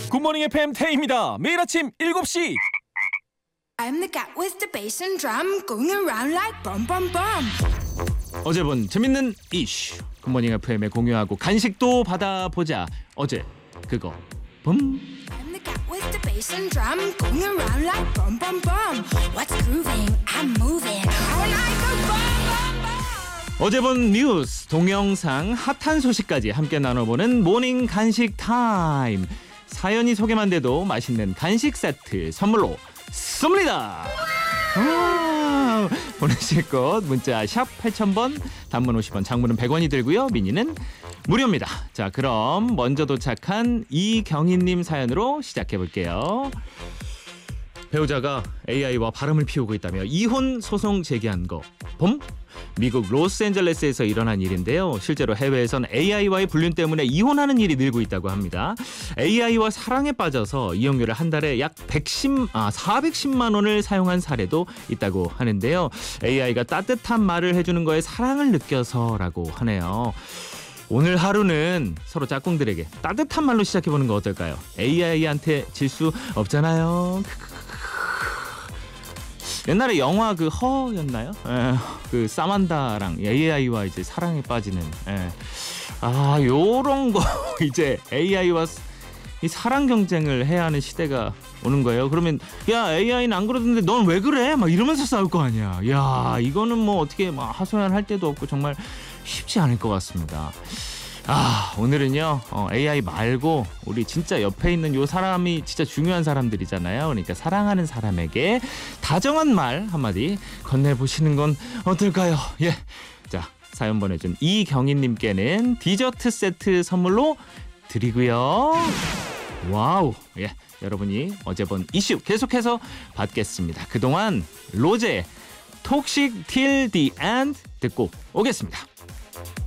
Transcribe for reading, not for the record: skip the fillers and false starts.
굿모닝 FM 태희입니다. 매일 아침 7시. I'm the cat with the bass and drum going around like bum bum bum. 어제 본 재밌는 이슈. 굿모닝 FM에 공유하고 간식도 받아보자. 어제 그거 붐. I'm the cat with the bass and drum going around like bum bum bum. What's grooving? I'm moving. When I go bum bum bum. 어제 본 뉴스, 동영상, 핫한 소식까지 함께 나눠보는 모닝 간식 타임. 사연이 소개만 돼도 맛있는 간식 세트 선물로 쏩니다. 보내실 곳 문자 샵 8000번, 단문 50원, 장문은 100원이 들고요. 미니는 무료입니다. 자, 그럼 먼저 도착한 이경희님 사연으로 시작해볼게요. 배우자가 AI와 바람을 피우고 있다며 이혼 소송 제기한 거 봄? 미국 로스앤젤레스에서 일어난 일인데요. 실제로 해외에선 AI와의 불륜 때문에 이혼하는 일이 늘고 있다고 합니다. AI와 사랑에 빠져서 이용료를 한 달에 약 410만 원을 사용한 사례도 있다고 하는데요. AI가 따뜻한 말을 해주는 거에 사랑을 느껴서라고 하네요. 오늘 하루는 서로 짝꿍들에게 따뜻한 말로 시작해보는 거 어떨까요? AI한테 질 수 없잖아요. 옛날에 영화 그 허였나요? 그 사만다랑 AI와 이제 사랑에 빠지는. 요런 거 이제 AI와 이 사랑 경쟁을 해야 하는 시대가 오는 거예요. 그러면 야, AI는 안 그러던데 넌 왜 그래? 막 이러면서 싸울 거 아니야. 야, 이거는 뭐 어떻게 막 하소연할 데도 없고 정말 쉽지 않을 것 같습니다. 오늘은요 AI 말고 우리 진짜 옆에 있는 요 사람이 진짜 중요한 사람들이잖아요. 그러니까 사랑하는 사람에게 다정한 말 한마디 건네보시는 건 어떨까요? 예, 자, 사연 보내준 이경희님께는 디저트 세트 선물로 드리고요. 와우, 예, 여러분이 어제 본 이슈 계속해서 받겠습니다. 그동안 로제 톡식 till the end 듣고 오겠습니다.